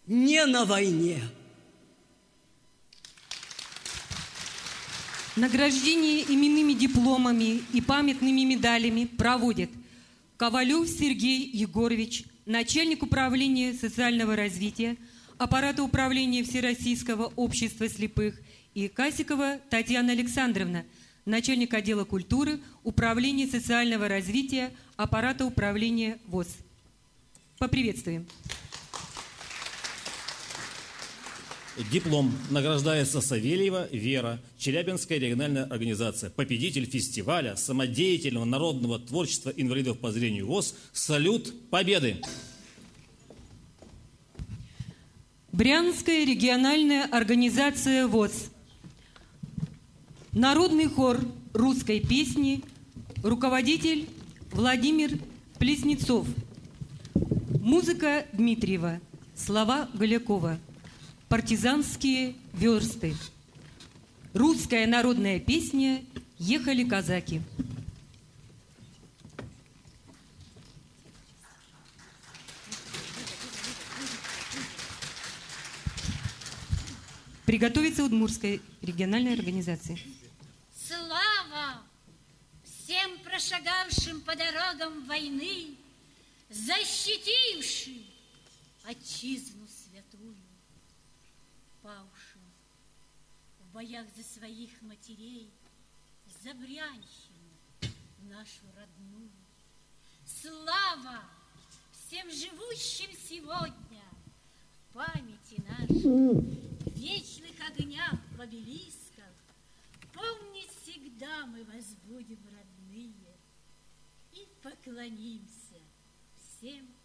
не на войне. Награждение именными дипломами и памятными медалями проводит Ковалев Сергей Егорович, начальник управления социального развития, аппарата управления Всероссийского общества слепых, и Касикова Татьяна Александровна, начальник отдела культуры, управления социального развития, аппарата управления ВОС. Поприветствуем. Диплом награждается Савельева Вера, Челябинская региональная организация, победитель фестиваля самодеятельного народного творчества инвалидов по зрению ВОС «Салют Победы». Брянская региональная организация ВОС. Народный хор русской песни, руководитель Владимир Плеснецов. Музыка Дмитриева, слова Голякова. Партизанские версты. Русская народная песня «Ехали казаки». Приготовиться Удмуртской региональной организации. Слава всем прошагавшим по дорогам войны, защитившим отчизну святую, павшим в боях за своих матерей, за Брянщину нашу родную. Слава всем живущим сегодня в памяти нашей, в вечных огнях, в обелисках. Помнить всегда мы вас будем, родные, и поклонимся всем